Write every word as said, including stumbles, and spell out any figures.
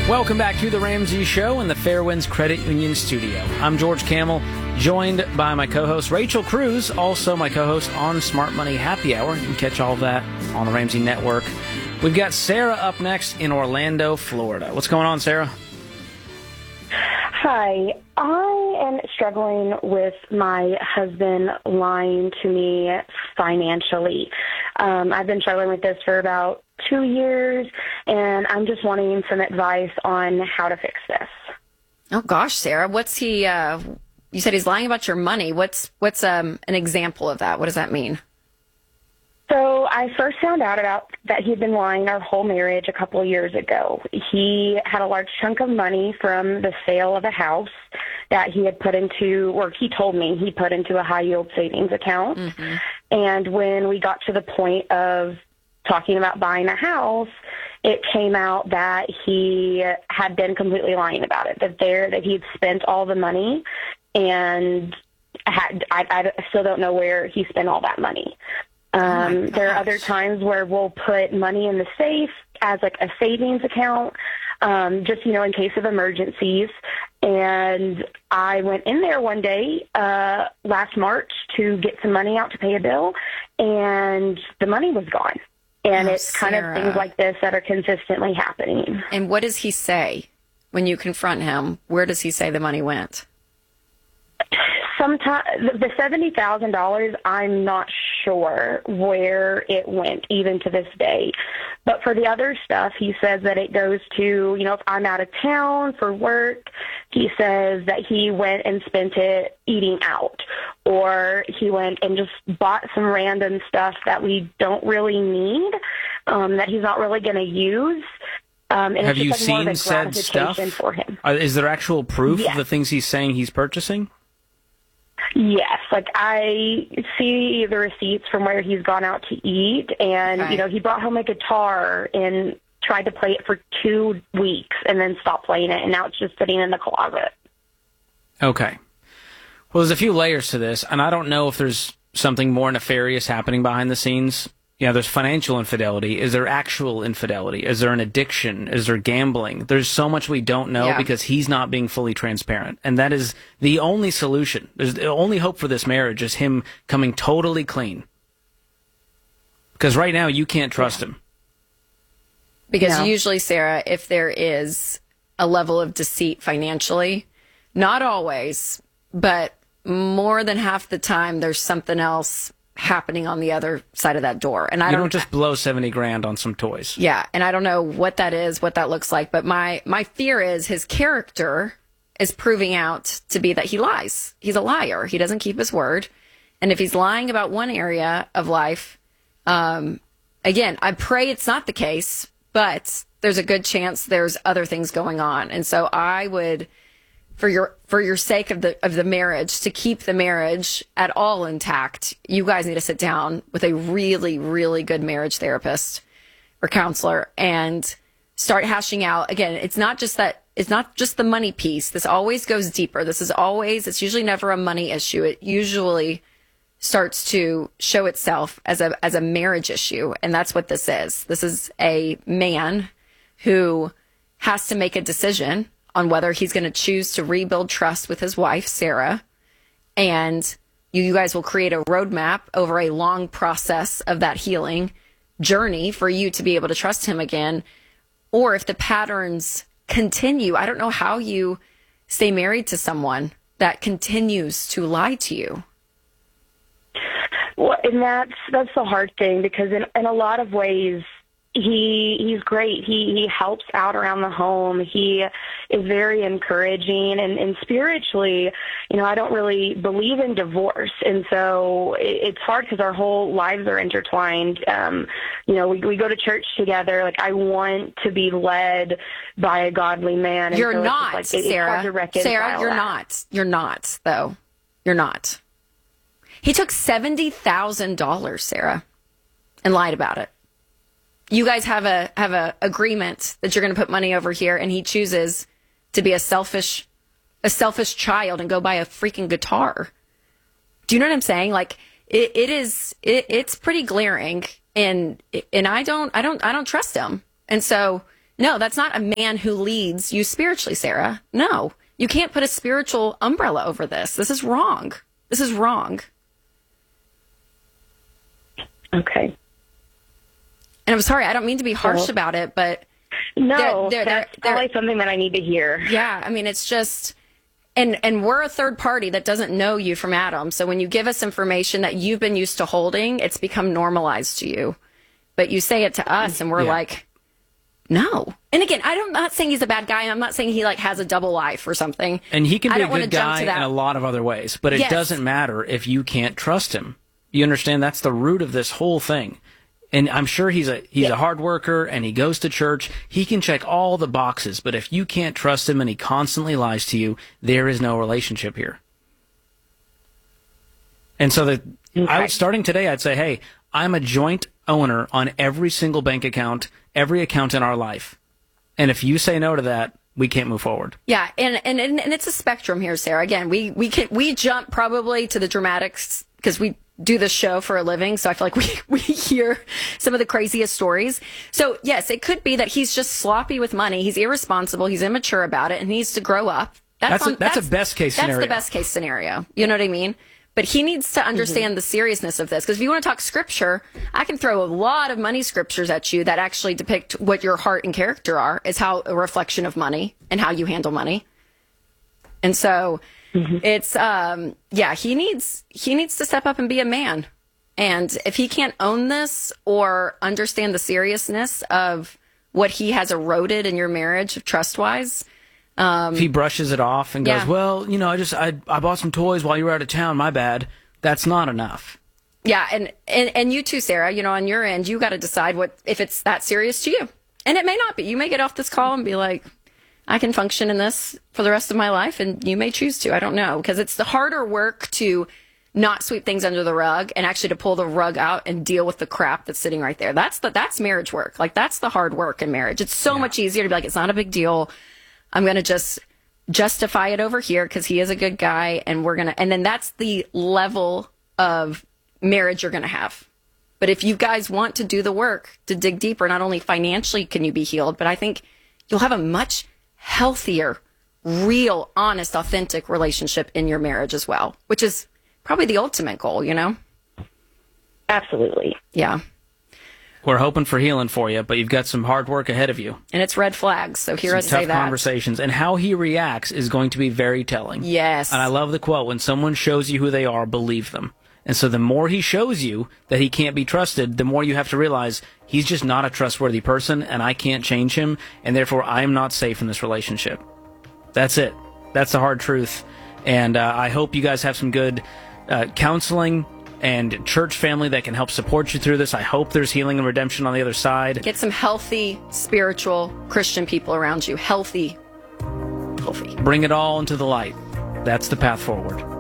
Welcome back to the Ramsey Show in the Fairwinds Credit Union studio. I'm George Camel, joined by my co-host Rachel Cruz, also my co-host on Smart Money Happy Hour. You can catch all of that on the Ramsey Network. We've got Sarah up next in Orlando, Florida. What's going on, Sarah? Hi. I am struggling with my husband lying to me financially. Um, I've been struggling with this for about two years, and I'm just wanting some advice on how to fix this. Oh, gosh, Sarah. What's he, uh, you said he's lying about your money. What's what's um, an example of that? What does that mean? So I first found out about that he'd been lying our whole marriage a couple of years ago. He had a large chunk of money from the sale of a house that he had put into, or he told me he put into a high-yield savings account. Mm-hmm. And when we got to the point of talking about buying a house, it came out that he had been completely lying about it, that there that he'd spent all the money, and had, I, I still don't know where he spent all that money. Um, oh there are other times where we'll put money in the safe as like a savings account, um, just, you know, in case of emergencies. And I went in there one day uh, last March to get some money out to pay a bill, and the money was gone. And oh, it's kind Sarah. of things like this that are consistently happening. And what does he say when you confront him? Where does he say the money went? Sometimes the seventy thousand dollars, I'm not sure where it went, even to this day. But for the other stuff, he says that it goes to, you know, if I'm out of town for work, he says that he went and spent it eating out, or he went and just bought some random stuff that we don't really need, um, that he's not really going to use. Um, and Have it's you just like more seen of a said stuff? gratification for him. Uh, is there actual proof Yes. of the things he's saying he's purchasing? Yes, like I see the receipts from where he's gone out to eat, and, Okay. you know, he brought home a guitar and tried to play it for two weeks and then stopped playing it, and now it's just sitting in the closet. Okay. Well, there's a few layers to this, and I don't know if there's something more nefarious happening behind the scenes. You know, there's financial infidelity. Is there actual infidelity? Is there an addiction? Is there gambling? There's so much we don't know Yeah. because he's not being fully transparent. And that is the only solution. There's the only hope for this marriage is him coming totally clean. Because right now you can't trust him. Because No. usually, Sarah, if there is a level of deceit financially, not always, but more than half the time, there's something else happening on the other side of that door. And I You don't, don't just blow seventy grand on some toys. yeah, and I don't know what that is, what that looks like, but my my fear is his character is proving out to be that he lies. He's a liar. He doesn't keep his word. And if he's lying about one area of life, um, again, I pray it's not the case, but there's a good chance there's other things going on. And so I would, for your for your sake of the of the marriage, to keep the marriage at all intact, you guys need to sit down with a really, really good marriage therapist or counselor and start hashing out. Again, it's not just that it's not just the money piece. This always goes deeper. This is always, it's usually never a money issue. It usually starts to show itself as a as a marriage issue. And that's what this is. This is a man who has to make a decision on whether he's going to choose to rebuild trust with his wife, Sarah. And you, you guys will create a roadmap over a long process of that healing journey for you to be able to trust him again. Or if the patterns continue, I don't know how you stay married to someone that continues to lie to you. Well, and that's that's the hard thing, because in, in a lot of ways, he he's great. He he helps out around the home. He is very encouraging, and, and spiritually, you know, I don't really believe in divorce, and so it, it's hard because our whole lives are intertwined. Um, you know, we we go to church together. Like, I want to be led by a godly man. And You're so not, it's just like, it, Sarah. It's hard to reconcile Sarah, you're that. not. You're not, though. You're not. He took seventy thousand dollars, Sarah, and lied about it. You guys have a have a agreement that you're going to put money over here, and he chooses to be a selfish a selfish child and go buy a freaking guitar. Do you know what I'm saying? Like, it, it is it, it's pretty glaring, and and I don't I don't I don't trust him. And so No, that's not a man who leads you spiritually, Sarah. No, you can't put a spiritual umbrella over this. This is wrong. This is wrong. Okay. And I'm sorry, I don't mean to be harsh well, about it, but no, they're, they're, that's they're, probably something that I need to hear. Yeah, I mean, it's just, and and we're a third party that doesn't know you from Adam. So when you give us information that you've been used to holding, it's become normalized to you. But you say it to us, and we're Yeah. like, no. And again, I'm not saying he's a bad guy. I'm not saying he like has a double life or something. And he can I be a don't wanna good jump guy to that. in a lot of other ways, but it Yes. doesn't matter if you can't trust him. You understand? That's the root of this whole thing. And I'm sure he's a he's Yeah. a hard worker and he goes to church. He can check all the boxes, but if you can't trust him and he constantly lies to you, there is no relationship here. And so that Okay. I starting today, I'd say, hey, I'm a joint owner on every single bank account, every account in our life. And if you say no to that, we can't move forward. Yeah, and, and and and it's a spectrum here, Sarah. Again, we we can we jump probably to the dramatics because we do this show for a living, so I feel like we we hear some of the craziest stories. So yes, it could be that he's just sloppy with money. He's irresponsible. He's immature about it, and needs to grow up. That's a- on- that's a best case That's scenario. the best case scenario. You know what I mean? But he needs to understand Mm-hmm. the seriousness of this. Because if you want to talk scripture, I can throw a lot of money scriptures at you that actually depict what your heart and character are, is how a reflection of money and how you handle money. And so mm-hmm. it's, um, yeah, he needs, he needs to step up and be a man. And if he can't own this or understand the seriousness of what he has eroded in your marriage, trust-wise, if he brushes it off and goes, Yeah. well, you know, I just I I bought some toys while you were out of town. My bad. That's not enough. Yeah, and, and, and you too, Sarah, you know, on your end, you got to decide what if it's that serious to you. And it may not be. You may get off this call and be like, I can function in this for the rest of my life, and you may choose to. I don't know, because it's the harder work to not sweep things under the rug and actually to pull the rug out and deal with the crap that's sitting right there. That's the that's marriage work. Like, that's the hard work in marriage. It's so Yeah. much easier to be like, it's not a big deal. I'm going to just justify it over here because he is a good guy, and we're going to, and then that's the level of marriage you're going to have. But if you guys want to do the work to dig deeper, not only financially can you be healed, but I think you'll have a much healthier, real, honest, authentic relationship in your marriage as well, which is probably the ultimate goal, you know? Absolutely. Yeah. We're hoping for healing for you, but you've got some hard work ahead of you. And it's red flags, so hear Some us tough say that. conversations. And how he reacts is going to be very telling. Yes. And I love the quote, when someone shows you who they are, believe them. And so the more he shows you that he can't be trusted, the more you have to realize he's just not a trustworthy person, and I can't change him, and therefore I am not safe in this relationship. That's it. That's the hard truth. And uh, I hope you guys have some good uh, counseling and church family that can help support you through this. I hope there's healing and redemption on the other side. Get some healthy, spiritual, Christian people around you. Healthy. Healthy. Bring it all into the light. That's the path forward.